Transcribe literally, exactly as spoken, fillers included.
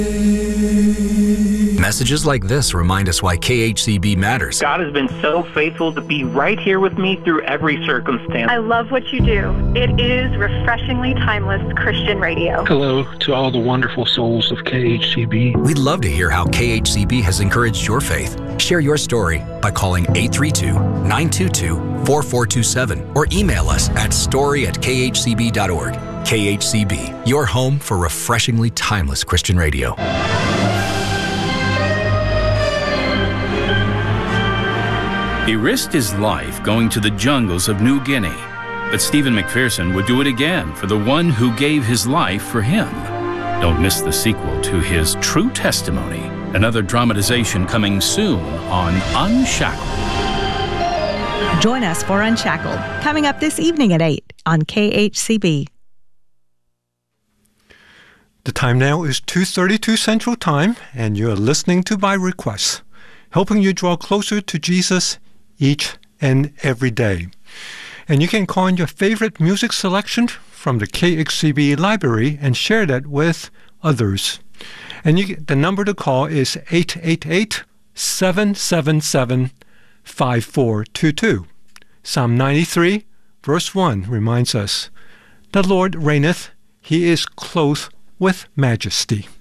Messages like this remind us why K H C B matters. God has been so faithful to be right here with me through every circumstance. I love what you do. It is refreshingly timeless Christian radio. Hello to all the wonderful souls of K H C B. We'd love to hear how K H C B has encouraged your faith. Share your story by calling eight three two, nine two two, four four two seven or email us at story at k h c b dot org. K H C B, your home for refreshingly timeless Christian radio. He risked his life going to the jungles of New Guinea, but Stephen McPherson would do it again for the one who gave his life for him. Don't miss the sequel to his true testimony, another dramatization coming soon on Unshackled. Join us for Unshackled, coming up this evening at eight on K H C B. The time now is two thirty-two Central Time, and you're listening to By Request, helping you draw closer to Jesus each and every day. And you can call in your favorite music selection from the K H C B library and share that with others. And you, the number to call is eight eight eight, seven seven seven, five four two two. Psalm ninety-three, verse one reminds us, "The Lord reigneth, he is clothed with majesty."